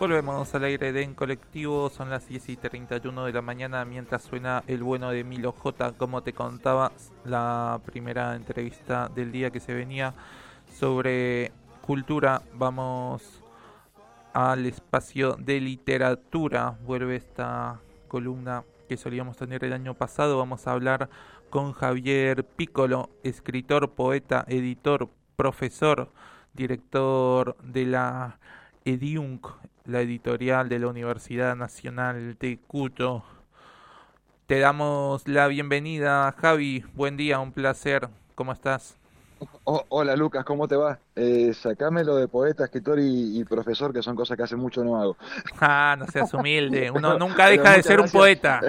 Volvemos al aire de En Colectivo, son las 10:31 de la mañana mientras suena el bueno de Milo J. Como te contaba, la primera entrevista del día que se venía sobre cultura. Vamos al espacio de literatura. Vuelve esta columna que solíamos tener el año pasado. Vamos a hablar con Javier Piccolo, escritor, poeta, editor, profesor, director de la Ediunc, la editorial de la Universidad Nacional de Cuyo. Te damos la bienvenida, Javi. Buen día, un placer. ¿Cómo estás? Hola Lucas, ¿cómo te va? Sacame lo de poeta, escritor y profesor, que son cosas que hace mucho no hago. Ah, no seas humilde. Uno nunca Pero deja de muchas ser un gracias. poeta.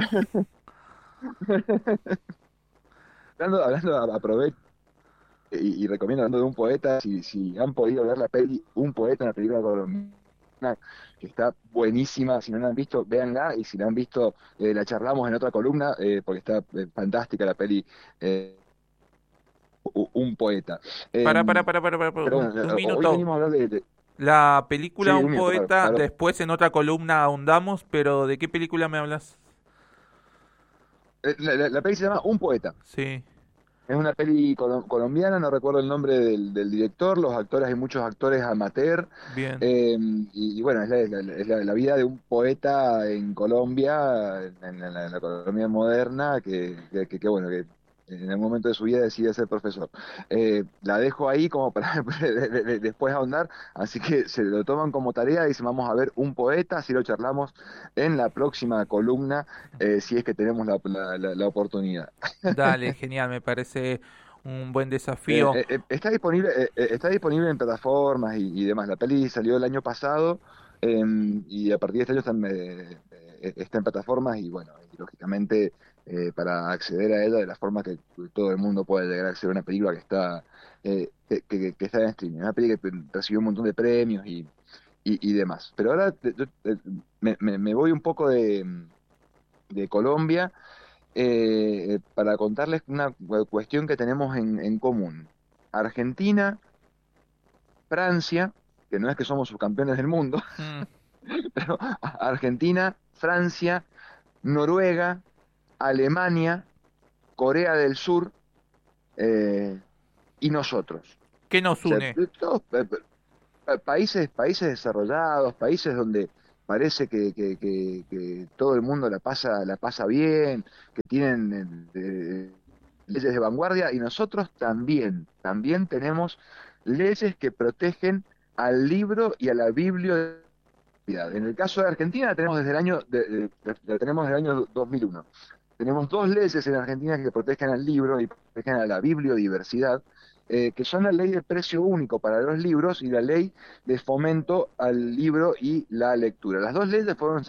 Aprovecho y recomiendo, hablando de un poeta, si han podido ver la peli Un poeta, una película colombiana que está buenísima. Si no la han visto, véanla, y si la han visto, la charlamos en otra columna, porque está fantástica la peli, Un poeta. Para, Pero un, bueno, un hoy minuto. venimos a hablar La película Sí, Un un minuto, poeta, claro. después en otra columna ahondamos, pero ¿de qué película me hablas? La peli se llama Un poeta. Sí, Es una peli colombiana, no recuerdo el nombre del director. Los actores, hay muchos actores amateur. bien. Y bueno, es la vida de un poeta en Colombia, en la Colombia moderna, que bueno, que en el momento de su vida decide ser profesor. La dejo ahí como para después ahondar, así que se lo toman como tarea y dicen, vamos a ver Un poeta, así lo charlamos en la próxima columna, si es que tenemos la oportunidad. Dale, genial, me parece un buen desafío. Está disponible en plataformas y demás. La peli salió el año pasado, y a partir de este año está en plataformas y bueno, y lógicamente, para acceder a ella de la forma que todo el mundo puede llegar a acceder a una película que está en streaming. Una película que recibió un montón de premios y demás. Pero ahora me voy un poco de Colombia, para contarles una cuestión que tenemos en común. Argentina, Francia, que no es que somos subcampeones del mundo, Mm, pero Argentina, Francia, Noruega, Alemania, Corea del Sur, eh, y nosotros. ¿Qué nos O sea, une? todos países desarrollados, países donde parece que todo el mundo la pasa bien, que tienen leyes de vanguardia, y nosotros también tenemos leyes que protegen al libro y a la bibliografía. En el caso de Argentina la tenemos desde el año 2001. Tenemos dos leyes en Argentina que protegen al libro y protegen a la bibliodiversidad, que son la ley de precio único para los libros y la ley de fomento al libro y la lectura. Las dos leyes fueron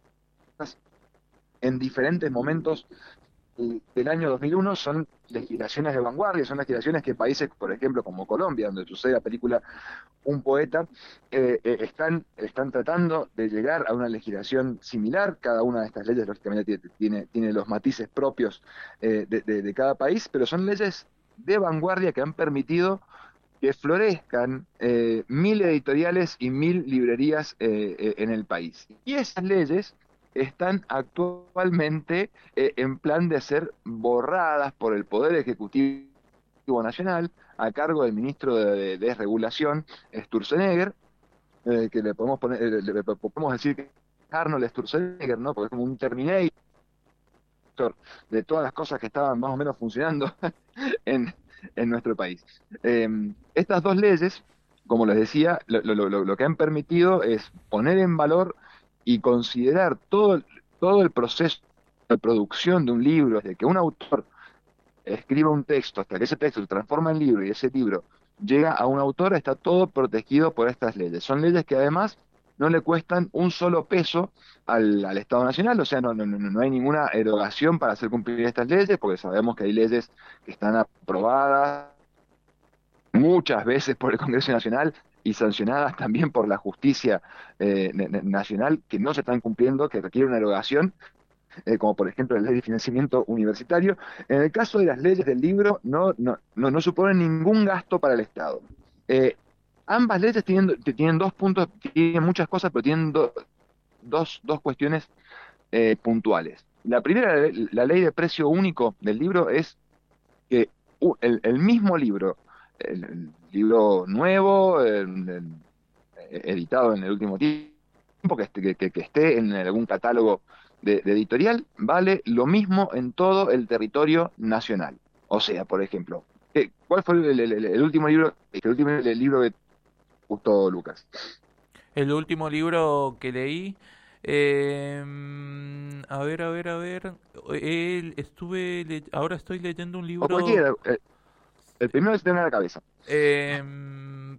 en diferentes momentos del año 2001. Son legislaciones de vanguardia, son legislaciones que países, por ejemplo, como Colombia, donde sucede la película Un poeta, están tratando de llegar a una legislación similar. Cada una de estas leyes, lógicamente, tiene los matices propios, de cada país, pero son leyes de vanguardia que han permitido que florezcan, 1000 editoriales y 1000 librerías, en el país. Y esas leyes están actualmente, en plan de ser borradas por el Poder Ejecutivo Nacional, a cargo del ministro de Desregulación, Sturzenegger, que le podemos poner, le podemos decir que es Arnold Sturzenegger, ¿no? Porque es como un Terminator de todas las cosas que estaban más o menos funcionando en, en nuestro país. Eh, Estas dos leyes, como les decía, lo que han permitido es poner en valor y considerar todo el proceso de producción de un libro, desde que un autor escriba un texto hasta que ese texto se transforma en libro y ese libro llega a un autor. Está todo protegido por estas leyes. Son leyes que además no le cuestan un solo peso al Estado Nacional. O sea, no hay ninguna erogación para hacer cumplir estas leyes, porque sabemos que hay leyes que están aprobadas muchas veces por el Congreso Nacional y sancionadas también por la justicia, nacional, que no se están cumpliendo, que requiere una erogación, como por ejemplo la ley de financiamiento universitario. En el caso de las leyes del libro, no suponen ningún gasto para el Estado. Eh, ambas leyes tienen dos puntos, tienen muchas cosas, pero tienen dos cuestiones puntuales. La primera, la ley de precio único del libro es que el mismo libro, el libro nuevo, editado en el último tiempo, que esté en algún catálogo de editorial, vale lo mismo en todo el territorio nacional. O sea, por ejemplo, ¿cuál fue el último libro, el libro que gustó Lucas? El último libro que leí, a ver, a ver, a ver, ahora estoy leyendo un O libro, cualquiera, el primero que se te viene a la cabeza. em,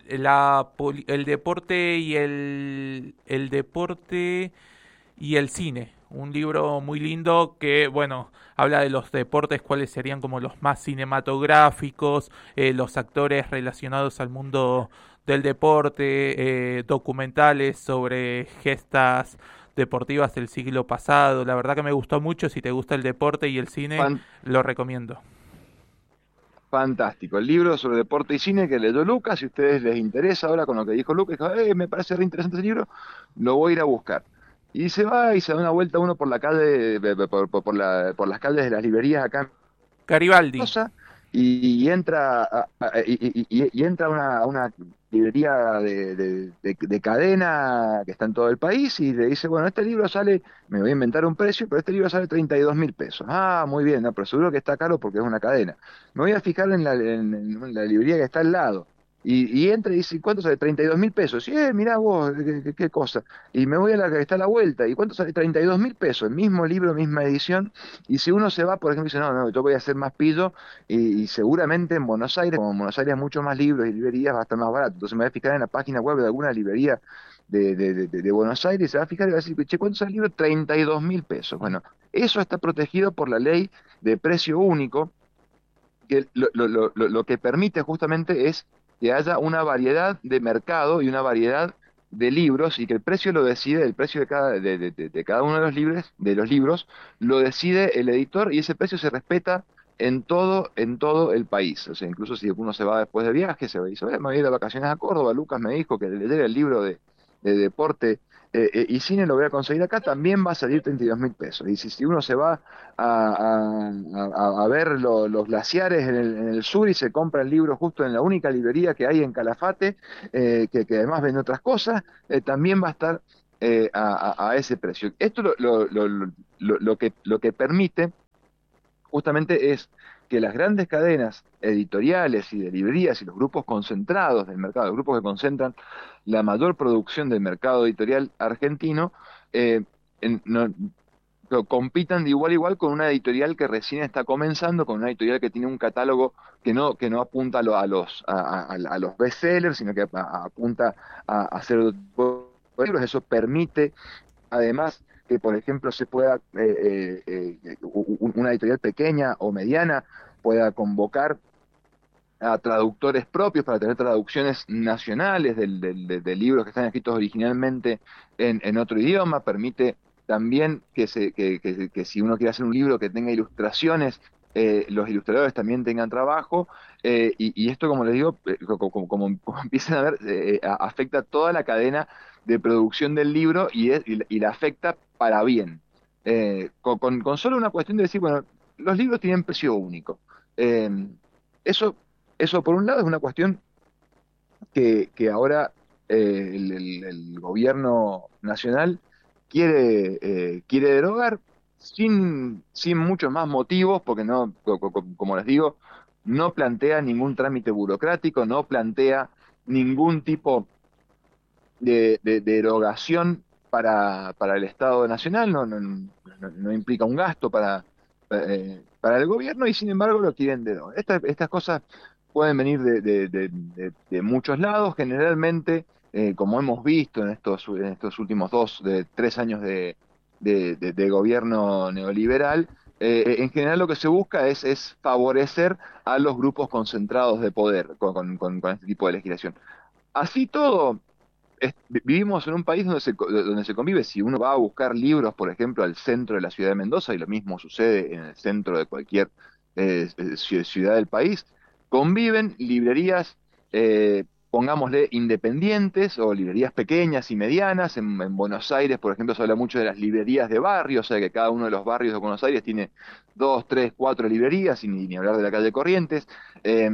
el deporte y el deporte y el cine. Un libro muy lindo que, bueno, habla de los deportes, cuáles serían como los más cinematográficos, los actores relacionados al mundo del deporte, documentales sobre gestas deportivas del siglo pasado. La verdad que me gustó mucho. Si te gusta el deporte y el cine, Fan- lo recomiendo. Fantástico. El libro sobre deporte y cine que leyó Lucas, si a ustedes les interesa ahora con lo que dijo Lucas, dijo, me parece re interesante ese libro, lo voy a ir a buscar. Y se va y se da una vuelta uno por la calle, por las calles de las librerías acá Garibaldi. cosa y entra y entra a una librería de cadena que está en todo el país y le dice, bueno, este libro sale, me voy a inventar un precio, pero este libro sale 32.000 pesos. Ah, muy bien, no, pero seguro que está caro porque es una cadena. Me voy a fijar en la librería que está al lado. Y entra y dice, ¿cuánto sale? 32.000 pesos. Y, mirá vos, qué cosa. Y me voy a la que está a la vuelta. ¿Y cuánto sale? 32.000 pesos. El mismo libro, misma edición. Y si uno se va, por ejemplo, dice, no, no, yo voy a hacer más pillo y seguramente en Buenos Aires, como en Buenos Aires hay muchos más libros y librerías, va a estar más barato. Entonces me voy a fijar en la página web de alguna librería de Buenos Aires, se va a fijar y va a decir, che, ¿cuánto sale el libro? 32.000 pesos. Bueno, eso está protegido por la ley de precio único, que lo que permite justamente es que haya una variedad de mercado y una variedad de libros y que el precio lo decide, el precio de cada uno de los libros, lo decide el editor y ese precio se respeta en todo el país. O sea, incluso si uno se va después de viaje, se va y dice, me voy a ir de vacaciones a Córdoba, Lucas me dijo que leyera el libro de deporte y cine lo voy a conseguir acá, también va a salir 32.000 pesos. Y si uno se va a ver los glaciares en el sur y se compra el libro justo en la única librería que hay en Calafate, que además vende otras cosas, también va a estar a ese precio. Esto lo que permite justamente es que las grandes cadenas editoriales y de librerías y los grupos concentrados del mercado, los grupos que concentran la mayor producción del mercado editorial argentino, eh, no, compitan de igual a igual con una editorial que recién está comenzando, con una editorial que tiene un catálogo que no apunta a los bestsellers, sino que apunta a hacer otro tipo de libros. Eso permite además que, por ejemplo, se pueda, una editorial pequeña o mediana pueda convocar a traductores propios para tener traducciones nacionales de libros que están escritos originalmente en otro idioma, permite también que si uno quiere hacer un libro que tenga ilustraciones, los ilustradores también tengan trabajo, y esto, como les digo, como empiezan a ver, afecta toda la cadena de producción del libro y la afecta para bien. Con solo una cuestión de decir, bueno, los libros tienen precio único. Eh, eso eso, por un lado, es una cuestión que ahora el gobierno nacional quiere derogar sin muchos más motivos, porque no, como les digo, no plantea ningún trámite burocrático, no plantea ningún tipo de derogación para el Estado Nacional, no implica un gasto para el gobierno y sin embargo lo quieren derogar. Estas cosas pueden venir de muchos lados, generalmente, como hemos visto en estos últimos 3 años de gobierno neoliberal, en general lo que se busca es favorecer a los grupos concentrados de poder con este tipo de legislación. Así todo, vivimos en un país donde se convive. Si uno va a buscar libros, por ejemplo, al centro de la ciudad de Mendoza, y lo mismo sucede en el centro de cualquier ciudad del país, conviven librerías pongámosle, independientes o librerías pequeñas y medianas. En Buenos Aires, por ejemplo, se habla mucho de las librerías de barrio, o sea que cada uno de los barrios de Buenos Aires tiene dos, tres, cuatro librerías, y ni hablar de la calle Corrientes. Eh,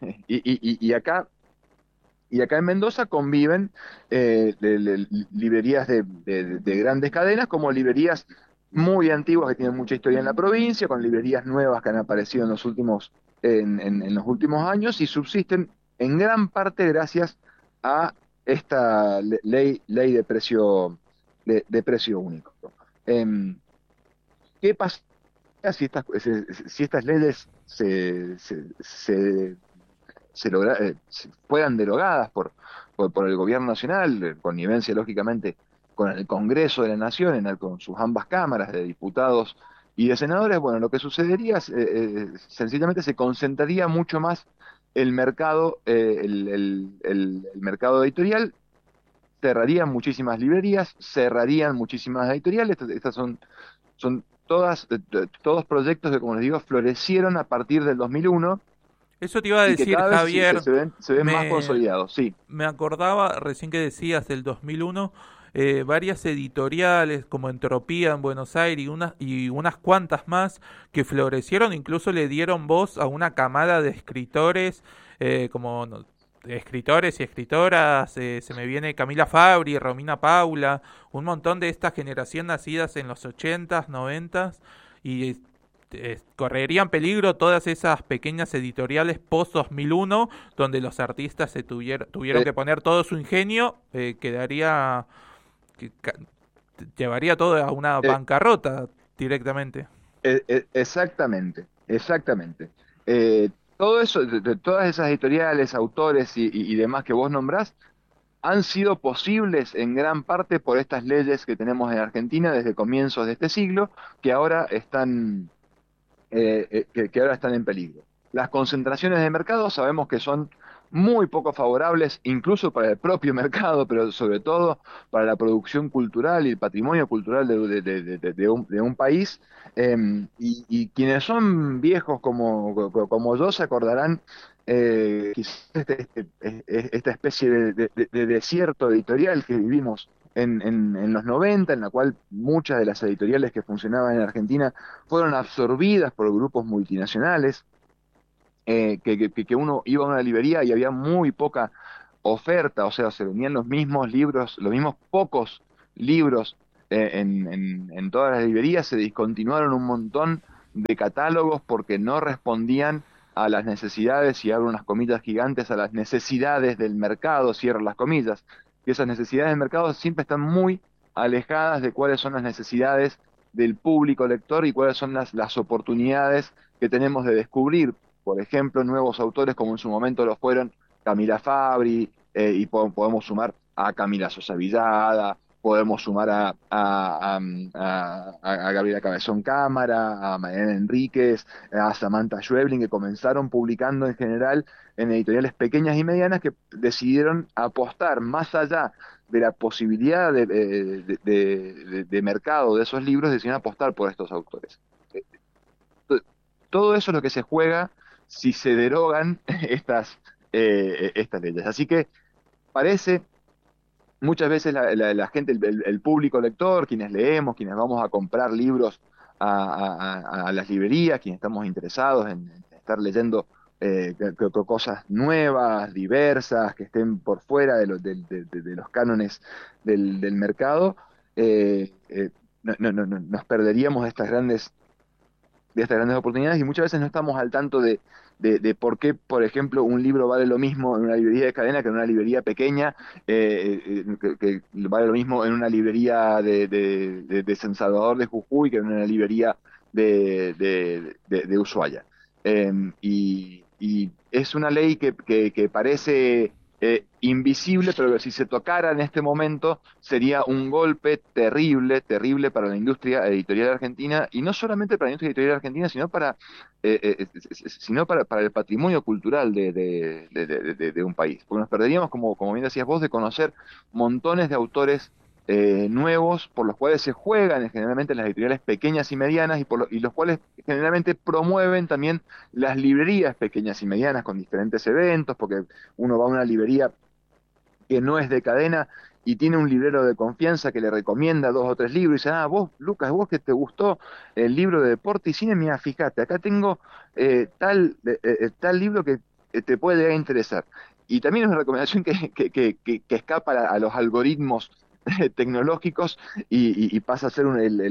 y acá en Mendoza conviven librerías de grandes cadenas como librerías muy antiguas que tienen mucha historia en la provincia, con librerías nuevas que han aparecido en los últimos años y subsisten en gran parte gracias a esta ley de precio único. Em, ¿Qué pasa si estas leyes fueran derogadas por el gobierno nacional, en connivencia lógicamente con el Congreso de la Nación, con sus ambas cámaras de diputados y de senadores? Bueno, lo que sucedería es, sencillamente se concentraría mucho más el mercado, el mercado editorial, cerrarían muchísimas librerías, cerrarían muchísimas editoriales. Estas son todos proyectos que, como les digo, florecieron a partir del 2001 Eso te iba a y que decir, cada vez Javier. se ven más Me, consolidados, sí. me acordaba recién que decías del 2001, varias editoriales como Entropía en Buenos Aires y unas cuantas más que florecieron, incluso le dieron voz a una camada de escritores, como de escritores y escritoras. Se me viene Camila Fabri, Romina Paula, un montón de esta generación nacidas en los 80s, 90s, y correrían peligro todas esas pequeñas editoriales post 2001 donde los artistas tuvieron Eh, que poner todo su ingenio. Quedaría que llevaría todo a una eh, bancarrota directamente. Exactamente, exactamente. Todo eso, de todas esas editoriales, autores y demás que vos nombrás, han sido posibles en gran parte por estas leyes que tenemos en Argentina desde comienzos de este siglo, que ahora que ahora están en peligro. Las concentraciones de mercado sabemos que son muy poco favorables, incluso para el propio mercado, pero sobre todo para la producción cultural y el patrimonio cultural de un país. Y quienes son viejos como yo se acordarán, quizás esta especie de desierto editorial que vivimos en los 90, en la cual muchas de las editoriales que funcionaban en Argentina fueron absorbidas por grupos multinacionales. Que uno iba a una librería y había muy poca oferta, o sea, se venían los mismos libros, los mismos pocos libros en todas las librerías. Se discontinuaron un montón de catálogos porque no respondían a las necesidades, y abro unas comillas gigantes, a las necesidades del mercado, cierro las comillas, y esas necesidades del mercado siempre están muy alejadas de cuáles son las necesidades del público lector y cuáles son las oportunidades que tenemos de descubrir, por ejemplo, nuevos autores como en su momento lo fueron Camila Fabri, y podemos sumar a Camila Sosa Villada, podemos sumar a Gabriela Cabezón Cámara, a Mariana Enríquez, a Samantha Schweblin, que comenzaron publicando en general en editoriales pequeñas y medianas, que decidieron apostar más allá de la posibilidad de mercado de esos libros, decidieron apostar por estos autores. Todo eso es lo que se juega si se derogan estas leyes. Así que parece, muchas veces la gente, el público lector, quienes leemos, quienes vamos a comprar libros a las librerías, quienes estamos interesados en estar leyendo cosas nuevas, diversas, que estén por fuera de los cánones del mercado, nos perderíamos de estas grandes oportunidades, y muchas veces no estamos al tanto de por qué, por ejemplo, un libro vale lo mismo en una librería de cadena que en una librería pequeña, que vale lo mismo en una librería de San Salvador de Jujuy que en una librería de Ushuaia. Y es una ley que parece invisible, pero que si se tocara en este momento sería un golpe terrible, terrible para la industria editorial argentina, y no solamente para la industria editorial argentina, sino para el patrimonio cultural de un país. Porque nos perderíamos, como bien decías vos, de conocer montones de autores nuevos, por los cuales se juegan generalmente en las editoriales pequeñas y medianas, y los cuales generalmente promueven también las librerías pequeñas y medianas con diferentes eventos, porque uno va a una librería que no es de cadena y tiene un librero de confianza que le recomienda dos o tres libros y dice, ah, vos, Lucas, vos que te gustó el libro de deporte y cine, mira, fíjate, acá tengo tal libro que te puede llegar a interesar. Y también es una recomendación que escapa a los algoritmos tecnológicos y pasa a ser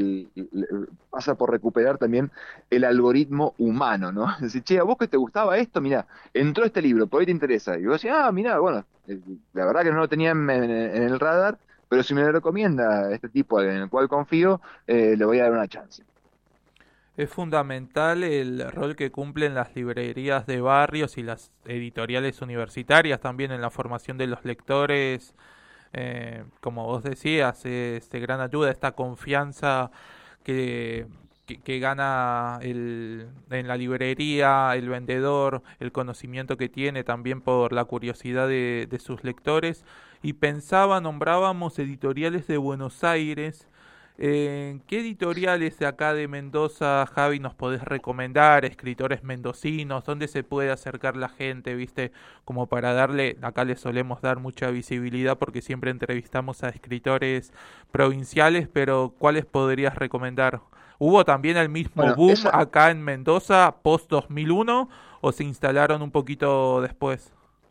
pasa por recuperar también el algoritmo humano, ¿no? Es decir, che, a vos que te gustaba esto, mira, entró este libro, por ahí te interesa. Y vos decís, ah, mira, bueno, la verdad que no lo tenía en el radar, pero si me lo recomienda este tipo en el cual confío, le voy a dar una chance. Es fundamental el rol que cumplen las librerías de barrios y las editoriales universitarias también en la formación de los lectores. Como vos decías, es de gran ayuda esta confianza que, que gana en la librería, el vendedor, el conocimiento que tiene también por la curiosidad de sus lectores. Y nombrábamos editoriales de Buenos Aires. ¿Qué editoriales de acá de Mendoza, Javi, nos podés recomendar? Escritores mendocinos, ¿dónde se puede acercar la gente, viste? Como para darle, acá le solemos dar mucha visibilidad porque siempre entrevistamos a escritores provinciales, pero ¿cuáles podrías recomendar? ¿Hubo también el mismo Bueno, boom esa, acá en Mendoza post 2001 o se instalaron un poquito después?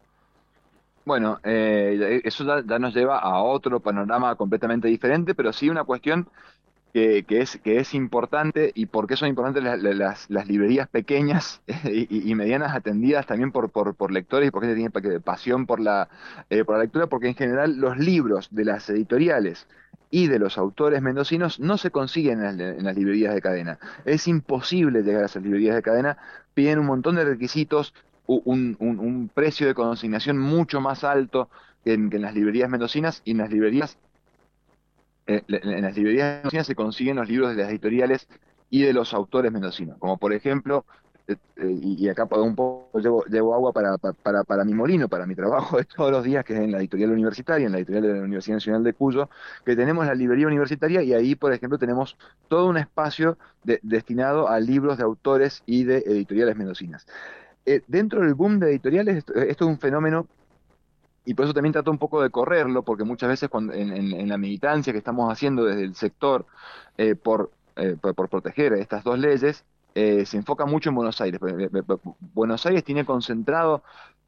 bueno, eso ya nos lleva a otro panorama completamente diferente, pero sí una cuestión que es importante y por qué son importantes las librerías pequeñas y medianas atendidas también por lectores y porque tienen pasión por la lectura, porque en general los libros de las editoriales y de los autores mendocinos no se consiguen en las librerías de cadena. Es imposible llegar a esas librerías de cadena, piden un montón de requisitos, un precio de consignación mucho más alto que en las librerías mendocinas y en las librerías mendocinas se consiguen los libros de las editoriales y de los autores mendocinos, como por ejemplo, y acá para un poco llevo agua para mi molino, para mi trabajo de todos los días, que es en la editorial universitaria, en la editorial de la Universidad Nacional de Cuyo, que tenemos la librería universitaria y ahí, por ejemplo, tenemos todo un espacio destinado a libros de autores y de editoriales mendocinas. Dentro del boom de editoriales, esto es un fenómeno y por eso también trato un poco de correrlo, porque muchas veces en la militancia que estamos haciendo desde el sector por proteger estas dos leyes, se enfoca mucho en Buenos Aires. Buenos Aires tiene concentrado,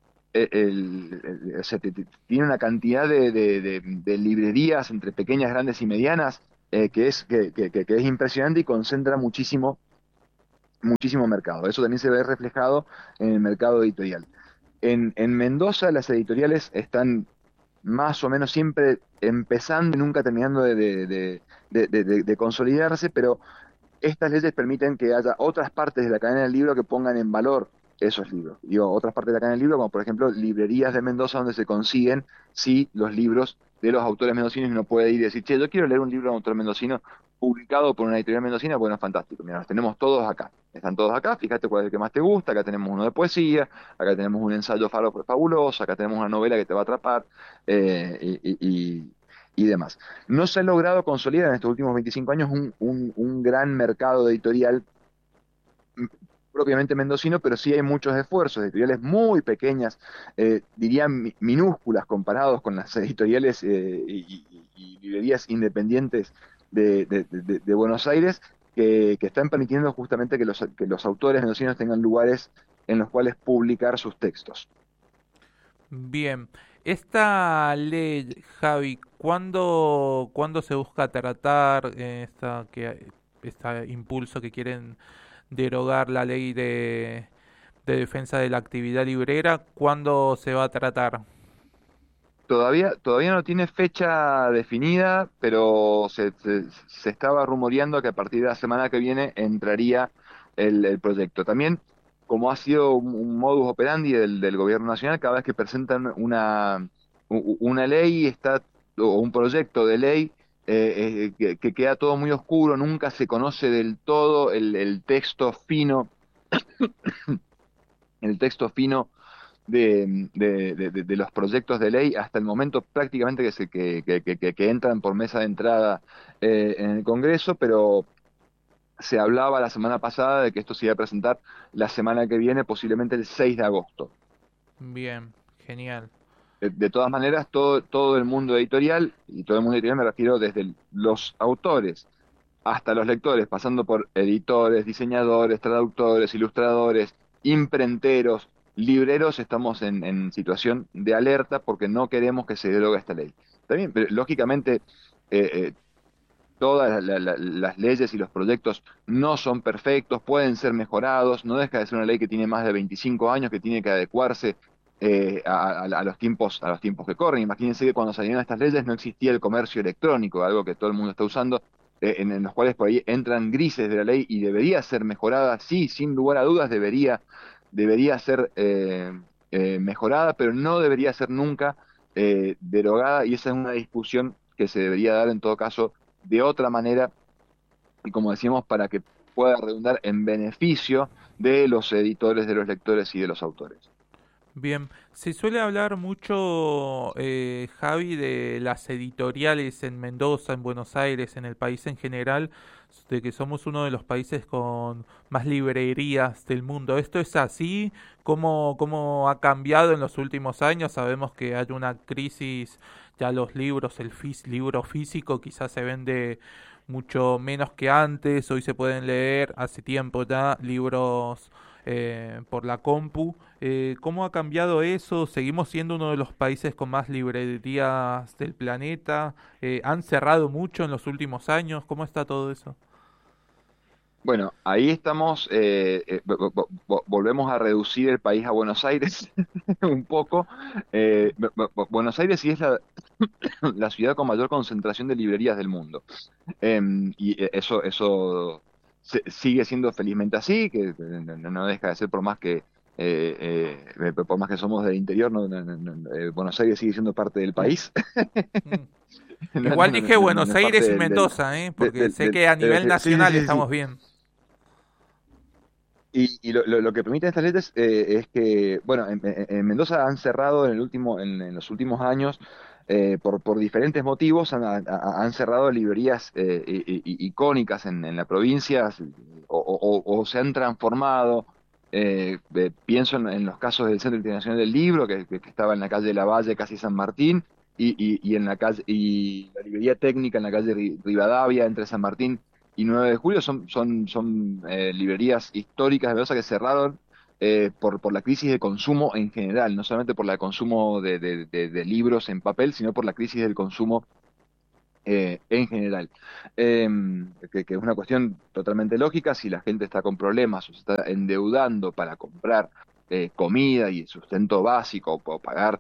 o sea, tiene una cantidad de librerías entre pequeñas, grandes y medianas que es impresionante y concentra muchísimo mercado. Eso también se ve reflejado en el mercado editorial. En Mendoza las editoriales están más o menos siempre empezando y nunca terminando de consolidarse, pero estas leyes permiten que haya otras partes de la cadena del libro que pongan en valor esos libros. Digo, otras partes de la cadena del libro, como por ejemplo librerías de Mendoza donde se consiguen, sí, los libros de los autores mendocinos y uno puede ir y decir, che, yo quiero leer un libro de un autor mendocino publicado por una editorial mendocina, bueno, fantástico, mira, los tenemos todos acá. Están todos acá, fíjate cuál es el que más te gusta, acá tenemos uno de poesía, acá tenemos un ensayo fabuloso, acá tenemos una novela que te va a atrapar, y demás. No se ha logrado consolidar en estos últimos 25 años un gran mercado editorial m- propiamente mendocino, pero sí hay muchos esfuerzos, editoriales muy pequeñas, diría minúsculas comparados con las editoriales y librerías independientes de Buenos Aires, que están permitiendo justamente que los autores mendocinos tengan lugares en los cuales publicar sus textos. Bien, esta ley, Javi, ¿cuándo se busca tratar este impulso que quieren derogar la ley de defensa de la actividad librera? ¿Cuándo se va a tratar? Todavía no tiene fecha definida, pero se estaba rumoreando que a partir de la semana que viene entraría el proyecto. También, como ha sido un modus operandi del gobierno nacional, cada vez que presentan una ley o un proyecto de ley, que queda todo muy oscuro, nunca se conoce del todo el texto fino de los proyectos de ley hasta el momento prácticamente que entran por mesa de entrada en el Congreso, pero se hablaba la semana pasada de que esto se iba a presentar la semana que viene, posiblemente el 6 de agosto. Bien, genial. De todas maneras, todo el mundo editorial, y todo el mundo editorial me refiero desde los autores hasta los lectores, pasando por editores, diseñadores, traductores, ilustradores, imprenteros, libreros, estamos en situación de alerta porque no queremos que se derogue esta ley. También, pero, lógicamente, eh, eh, todas las leyes y los proyectos no son perfectos, pueden ser mejorados, no deja de ser una ley que tiene más de 25 años, que tiene que adecuarse a los tiempos que corren. Imagínense que cuando salieron estas leyes no existía el comercio electrónico, algo que todo el mundo está usando, en los cuales por ahí entran grises de la ley y debería ser mejorada, sí, sin lugar a dudas debería ser mejorada, pero no debería ser nunca derogada, y esa es una discusión que se debería dar en todo caso de otra manera, y como decíamos, para que pueda redundar en beneficio de los editores, de los lectores y de los autores. Bien, se suele hablar mucho, Javi, de las editoriales en Mendoza, en Buenos Aires, en el país en general, de que somos uno de los países con más librerías del mundo. ¿Esto es así? ¿Cómo ha cambiado en los últimos años? Sabemos que hay una crisis, ya los libros, libro físico quizás se vende mucho menos que antes, hoy se pueden leer hace tiempo ya libros por la compu. ¿Cómo ha cambiado eso? ¿Seguimos siendo uno de los países con más librerías del planeta? ¿Han cerrado mucho en los últimos años? ¿Cómo está todo eso? Bueno, ahí estamos, volvemos a reducir el país a Buenos Aires un poco. Buenos Aires sí es la ciudad con mayor concentración de librerías del mundo. Eso sigue siendo felizmente así, que no deja de ser por más que somos del interior, Buenos Aires sigue siendo parte del país. Mm. No, Igual dije no Buenos es parte Aires y Mendoza, porque sé que a nivel sí, sí, nacional sí, sí. estamos bien. Y lo que permiten estas leyes es que, bueno, en Mendoza han cerrado en los últimos años, por diferentes motivos, han cerrado librerías icónicas en la provincia, o se han transformado. Pienso en los casos del Centro Internacional del Libro, que estaba en la calle Lavalle, casi San Martín, y en la calle, y la librería técnica en la calle Rivadavia, entre San Martín y 9 de julio, son librerías históricas de Mendoza que cerraron por la crisis de consumo en general, no solamente por el consumo de libros en papel, sino por la crisis del consumo en general. Eh, que es una cuestión totalmente lógica. Si la gente está con problemas o se está endeudando para comprar comida y sustento básico, o pagar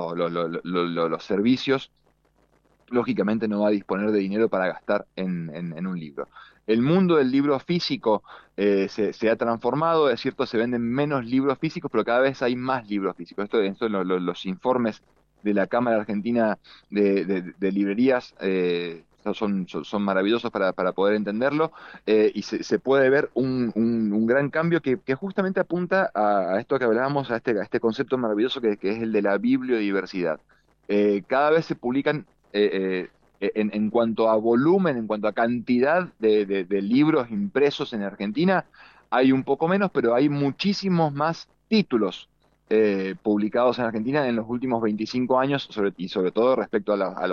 los servicios, lógicamente no va a disponer de dinero para gastar en un libro. El mundo del libro físico se ha transformado, es cierto, se venden menos libros físicos, pero cada vez hay más libros físicos. Esto los informes de la Cámara Argentina de Librerías son maravillosos para poder entenderlo, y se puede ver un gran cambio que justamente apunta a esto que hablábamos, a este concepto maravilloso que es el de la bibliodiversidad. Cada vez se publican en cuanto a volumen, en cuanto a cantidad de libros impresos en Argentina, hay un poco menos, pero hay muchísimos más títulos publicados en Argentina en los últimos 25 años, y sobre todo respecto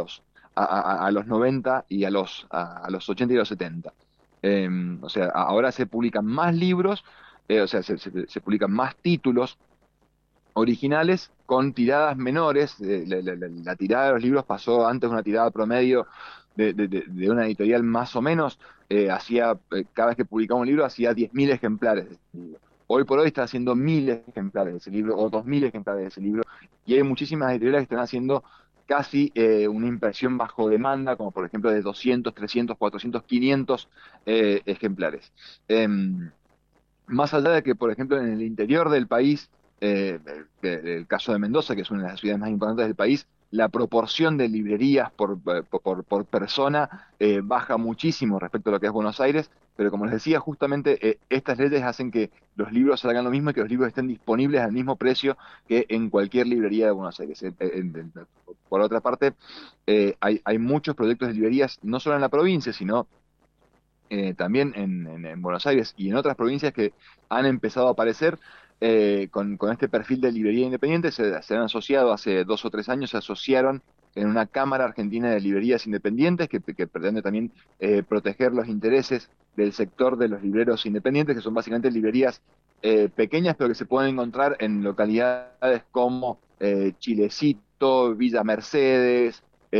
a los 90 y a los 80 y los 70. O sea, ahora se publican más libros, o sea, se publican más títulos originales con tiradas menores. La tirada de los libros pasó antes de una tirada promedio de una editorial más o menos, cada vez que publicaba un libro hacía 10.000 ejemplares de ese libro. Hoy por hoy está haciendo 1.000 ejemplares de ese libro o 2.000 ejemplares de ese libro, y hay muchísimas editoriales que están haciendo casi una impresión bajo demanda, como por ejemplo de 200, 300, 400, 500 ejemplares. Em, Más allá de que, por ejemplo, en el interior del país, el caso de Mendoza, que es una de las ciudades más importantes del país, la proporción de librerías por persona baja muchísimo respecto a lo que es Buenos Aires, pero como les decía, justamente estas leyes hacen que los libros salgan lo mismo y que los libros estén disponibles al mismo precio que en cualquier librería de Buenos Aires. Por otra parte, hay muchos proyectos de librerías, no solo en la provincia, sino también en Buenos Aires y en otras provincias que han empezado a aparecer con este perfil de librería independiente. Se han asociado hace 2 o 3 años, se asociaron en una Cámara Argentina de Librerías Independientes que pretende también proteger los intereses del sector de los libreros independientes, que son básicamente librerías pequeñas, pero que se pueden encontrar en localidades como Chilecito, Villa Mercedes,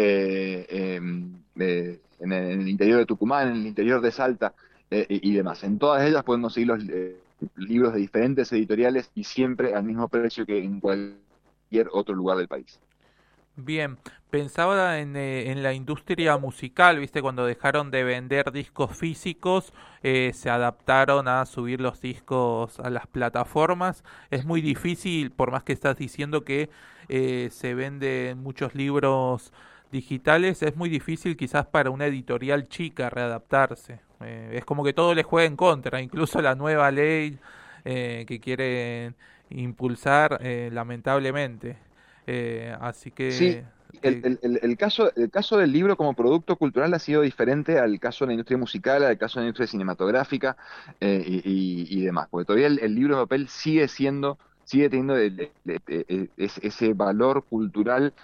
en el interior de Tucumán, en el interior de Salta y demás. En todas ellas pueden conseguir los libros de diferentes editoriales y siempre al mismo precio que en cualquier otro lugar del país. Bien, pensaba en la industria musical, ¿viste? Cuando dejaron de vender discos físicos, se adaptaron a subir los discos a las plataformas. Es muy difícil, por más que estás diciendo que se venden muchos libros digitales, es muy difícil quizás para una editorial chica readaptarse. Es como que todo le juega en contra, incluso la nueva ley que quieren impulsar, lamentablemente. Así Sí, que eh, el caso del libro como producto cultural ha sido diferente al caso de la industria musical, al caso de la industria cinematográfica y demás, porque todavía el libro de papel sigue teniendo ese valor cultural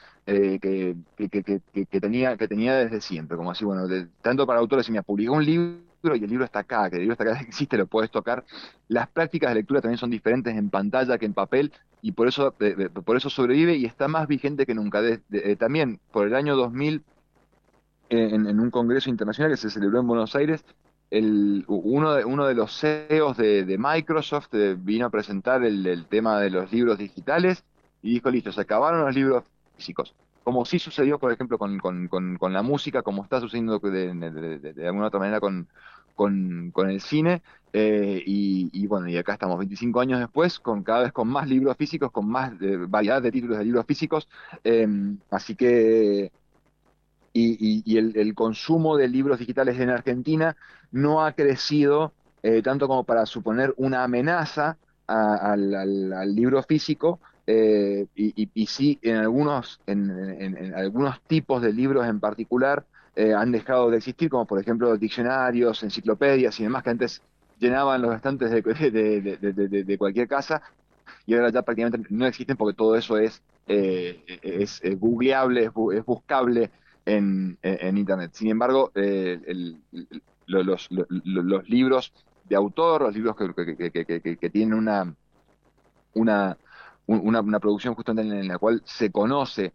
que tenía desde siempre, como así, bueno, tanto para autores, si me publicó un libro y el libro está acá, que el libro está acá, existe, lo puedes tocar. Las prácticas de lectura también son diferentes en pantalla que en papel y por eso sobrevive y está más vigente que nunca. También por el año 2000, en un congreso internacional que se celebró en Buenos Aires, uno de los CEOs de Microsoft vino a presentar el tema de los libros digitales y dijo, listo, se acabaron los libros físicos. Como sí sucedió, por ejemplo, con la música, como está sucediendo de alguna otra manera con el cine, y bueno, y acá estamos 25 años después, cada vez con más libros físicos, con más variedad de títulos de libros físicos, así que el consumo de libros digitales en Argentina no ha crecido tanto como para suponer una amenaza al libro físico, y sí en algunos tipos de libros en particular han dejado de existir, como por ejemplo diccionarios, enciclopedias y demás que antes llenaban los estantes de cualquier casa, y ahora ya prácticamente no existen porque todo eso es googleable, es buscable en Internet. Sin embargo, los libros de autor, los libros que tienen una, una producción justamente en la cual se conoce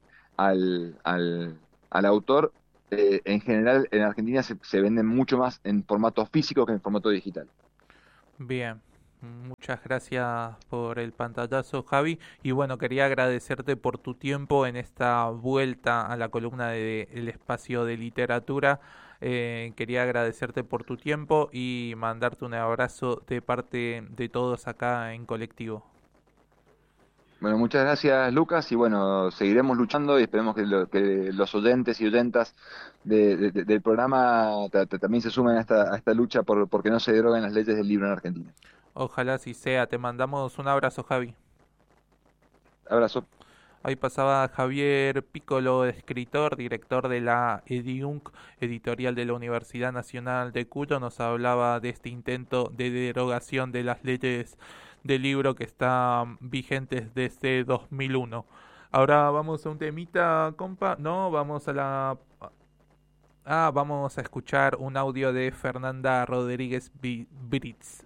al autor, en general en Argentina se venden mucho más en formato físico que en formato digital. bien, muchas gracias por el pantallazo, Javi. Y bueno, quería agradecerte por tu tiempo en esta vuelta a la columna de El Espacio de Literatura. Quería agradecerte por tu tiempo y mandarte un abrazo de parte de todos acá en Colectivo. Bueno, muchas gracias, Lucas, y bueno, seguiremos luchando y esperemos que los oyentes y oyentas del programa también se sumen a esta lucha porque no se deroguen las leyes del libro en Argentina. Ojalá así sea. Te mandamos un abrazo, Javi. Abrazo. Ahí pasaba Javier Piccolo, escritor, director de la EDIUNC, editorial de la Universidad Nacional de Cuyo. Nos hablaba de este intento de derogación de las leyes del libro que están vigentes desde 2001. Ahora vamos a un temita, compa. No, vamos a la... vamos a escuchar un audio de Fernanda Rodríguez Brits.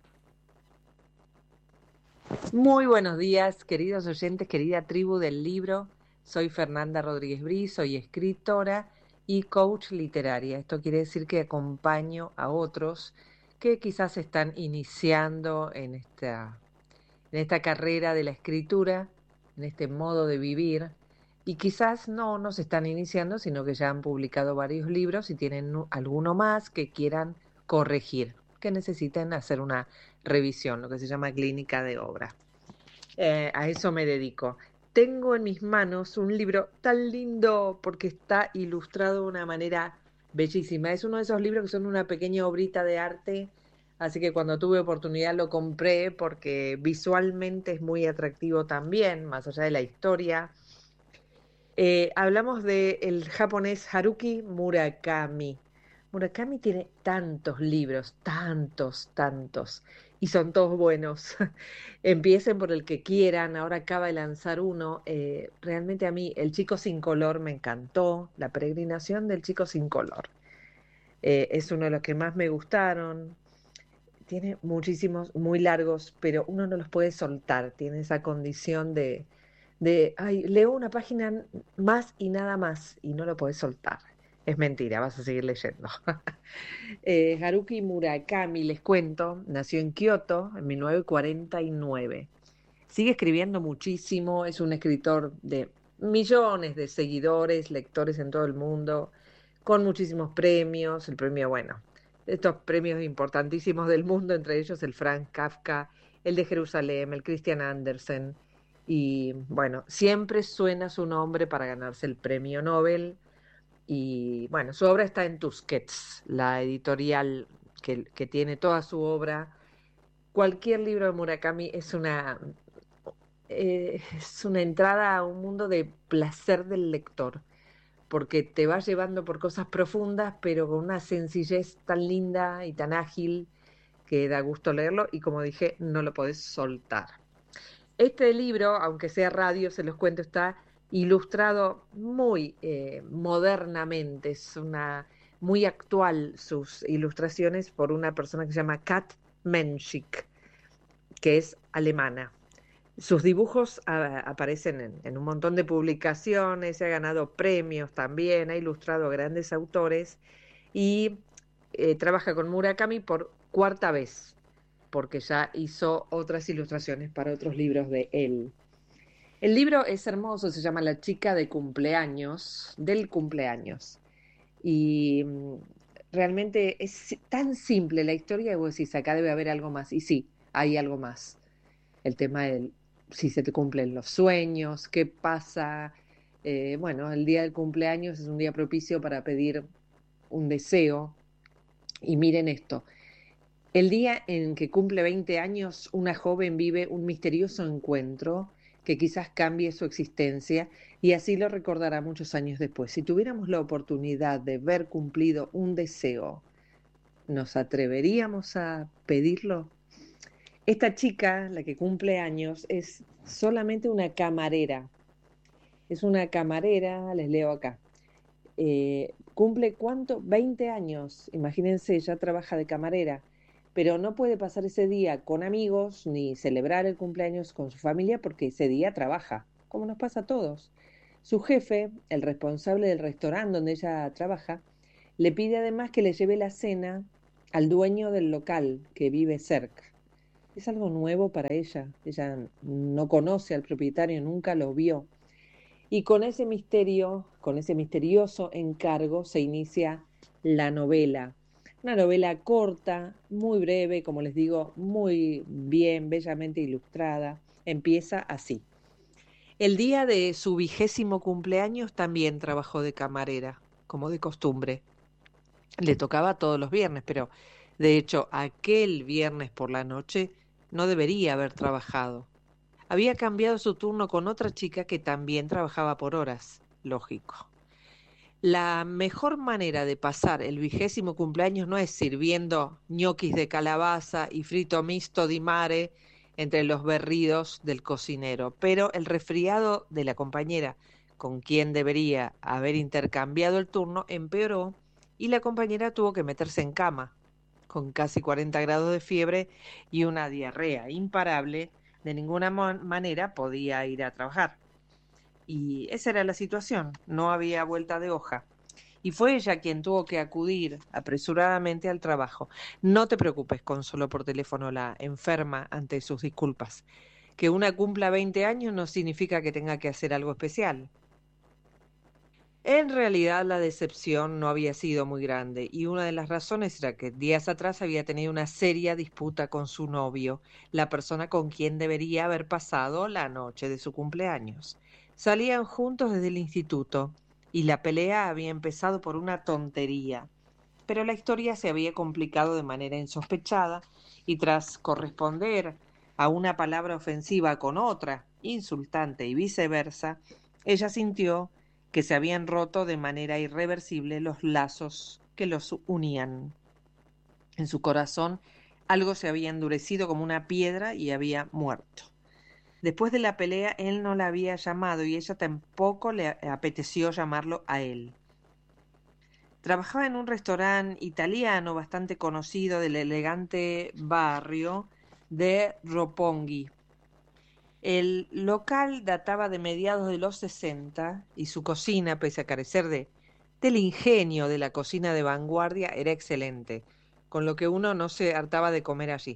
Muy buenos días, queridos oyentes, querida tribu del libro. Soy Fernanda Rodríguez Briz, soy escritora y coach literaria. Esto quiere decir que acompaño a otros que quizás están iniciando en esta carrera de la escritura, en este modo de vivir, y quizás no se están iniciando, sino que ya han publicado varios libros y tienen alguno más que quieran corregir, que necesiten hacer una revisión, lo que se llama clínica de obra. A eso me dedico. tengo en mis manos un libro tan lindo porque está ilustrado de una manera bellísima. Es uno de esos libros que son una pequeña obrita de arte, así que cuando tuve oportunidad lo compré porque visualmente es muy atractivo también, más allá de la historia. Hablamos del japonés Haruki Murakami. Murakami tiene tantos libros, tantos, tantos, y son todos buenos. Empiecen por el que quieran, ahora acaba de lanzar uno. Realmente a mí El chico sin color me encantó, La peregrinación del chico sin color. Es uno de los que más me gustaron. Tiene muchísimos, muy largos, pero uno no los puede soltar. Tiene esa condición ay, leo una página más y nada más, y no lo puedes soltar. Es mentira, vas a seguir leyendo. Haruki Murakami, les cuento, nació en Kioto en 1949. Sigue escribiendo muchísimo, es un escritor de millones de seguidores, lectores en todo el mundo, con muchísimos premios, el premio, bueno, estos premios importantísimos del mundo, entre ellos el Franz Kafka, el de Jerusalén, el Christian Andersen, y bueno, siempre suena su nombre para ganarse el premio Nobel, y bueno, su obra está en Tusquets, la editorial que tiene toda su obra. Cualquier libro de Murakami es una entrada a un mundo de placer del lector, porque te va llevando por cosas profundas, pero con una sencillez tan linda y tan ágil que da gusto leerlo y como dije, no lo podés soltar. Este libro, aunque sea radio, se los cuento, está ilustrado muy modernamente, muy actual sus ilustraciones por una persona que se llama Kat Menschik, que es alemana. Sus dibujos aparecen en un montón de publicaciones, se ha ganado premios también, ha ilustrado a grandes autores y trabaja con Murakami por cuarta vez, porque ya hizo otras ilustraciones para otros libros de él. El libro es hermoso, se llama La chica de cumpleaños, del cumpleaños. Y realmente es tan simple la historia que vos decís, acá debe haber algo más. Y sí, hay algo más. El tema del si se te cumplen los sueños, qué pasa. Bueno, el día del cumpleaños es un día propicio para pedir un deseo. Y miren esto, el día en que cumple 20 años, una joven vive un misterioso encuentro que quizás cambie su existencia y así lo recordará muchos años después. Si tuviéramos la oportunidad de ver cumplido un deseo, ¿nos atreveríamos a pedirlo? Esta chica, la que cumple años, es solamente una camarera. Es una camarera, les leo acá. ¿Cumple cuánto? 20 años. Imagínense, ya trabaja de camarera, pero no puede pasar ese día con amigos ni celebrar el cumpleaños con su familia porque ese día trabaja, como nos pasa a todos. Su jefe, el responsable del restaurante donde ella trabaja, le pide además que le lleve la cena al dueño del local que vive cerca. Es algo nuevo para ella. Ella no conoce al propietario, nunca lo vio. Y con ese misterio, con ese misterioso encargo, se inicia la novela. Una novela corta, muy breve, como les digo, muy bien, bellamente ilustrada. Empieza así. El día de su 20º cumpleaños también trabajó de camarera, como de costumbre. Le tocaba todos los viernes, pero de hecho aquel viernes por la noche no debería haber trabajado. Había cambiado su turno con otra chica que también trabajaba por horas, lógico. La mejor manera de pasar el 20º cumpleaños no es sirviendo ñoquis de calabaza y frito mixto di mare entre los berridos del cocinero, pero el resfriado de la compañera con quien debería haber intercambiado el turno empeoró y la compañera tuvo que meterse en cama, con casi 40 grados de fiebre y una diarrea imparable. De ninguna manera podía ir a trabajar. Y esa era la situación, no había vuelta de hoja. Y fue ella quien tuvo que acudir apresuradamente al trabajo. No te preocupes, consoló por teléfono la enferma ante sus disculpas. Que una cumpla 20 años no significa que tenga que hacer algo especial. En realidad la decepción no había sido muy grande y una de las razones era que días atrás había tenido una seria disputa con su novio, la persona con quien debería haber pasado la noche de su cumpleaños. Salían juntos desde el instituto y la pelea había empezado por una tontería, pero la historia se había complicado de manera insospechada y tras corresponder a una palabra ofensiva con otra, insultante y viceversa, ella sintió que se habían roto de manera irreversible los lazos que los unían. En su corazón algo se había endurecido como una piedra y había muerto. Después de la pelea, él no la había llamado y ella tampoco le apeteció llamarlo a él. Trabajaba en un restaurante italiano bastante conocido del elegante barrio de Roppongi. El local databa de mediados de los 60 y su cocina, pese a carecer del ingenio de la cocina de vanguardia, era excelente, con lo que uno no se hartaba de comer allí.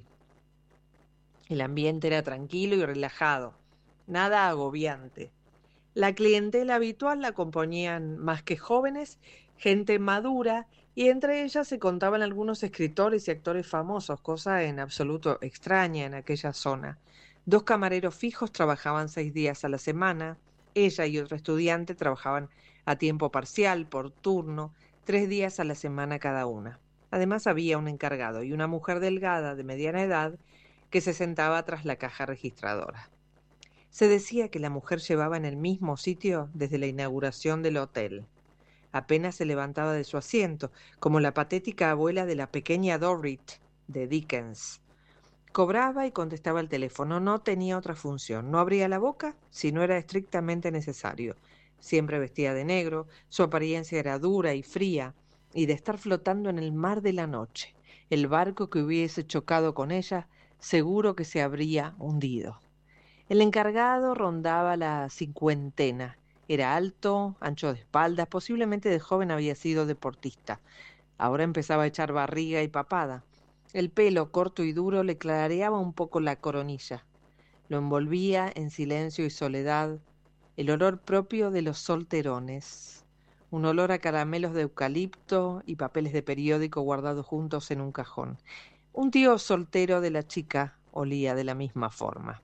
El ambiente era tranquilo y relajado, nada agobiante. La clientela habitual la componían más que jóvenes, gente madura, y entre ellas se contaban algunos escritores y actores famosos, cosa en absoluto extraña en aquella zona. 2 camareros fijos trabajaban 6 días a la semana, ella y otro estudiante trabajaban a tiempo parcial, por turno, 3 días a la semana cada una. Además había un encargado y una mujer delgada de mediana edad que se sentaba tras la caja registradora. Se decía que la mujer llevaba en el mismo sitio desde la inauguración del hotel. Apenas se levantaba de su asiento, como la patética abuela de la pequeña Dorrit de Dickens. Cobraba y contestaba el teléfono, no tenía otra función, no abría la boca si no era estrictamente necesario. Siempre vestía de negro, su apariencia era dura y fría, y de estar flotando en el mar de la noche. El barco que hubiese chocado con ella seguro que se habría hundido. El encargado rondaba la cincuentena. Era alto, ancho de espaldas, posiblemente de joven había sido deportista. Ahora empezaba a echar barriga y papada. El pelo corto y duro le clareaba un poco la coronilla. Lo envolvía en silencio y soledad el olor propio de los solterones. Un olor a caramelos de eucalipto y papeles de periódico guardados juntos en un cajón. Un tío soltero de la chica olía de la misma forma.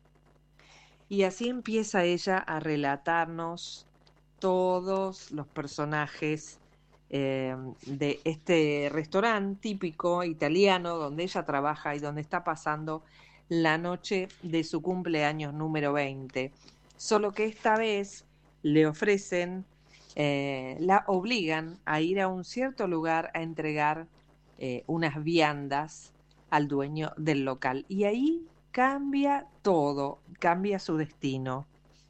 Y así empieza ella a relatarnos todos los personajes de este restaurante típico italiano donde ella trabaja y donde está pasando la noche de su cumpleaños número 20. Solo que esta vez le ofrecen, la obligan a ir a un cierto lugar a entregar unas viandas al dueño del local. Y ahí cambia todo, cambia su destino.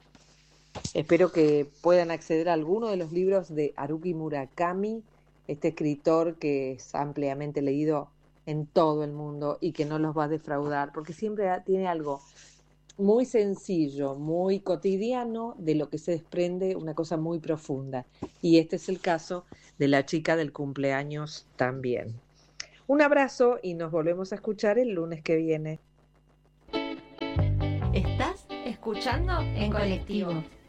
Espero que puedan acceder a alguno de los libros de Haruki Murakami, este escritor que es ampliamente leído en todo el mundo y que no los va a defraudar, porque siempre tiene algo muy sencillo, muy cotidiano, de lo que se desprende una cosa muy profunda. Y este es el caso de la chica del cumpleaños también. Un abrazo y nos volvemos a escuchar el lunes que viene. Estás escuchando En Colectivo.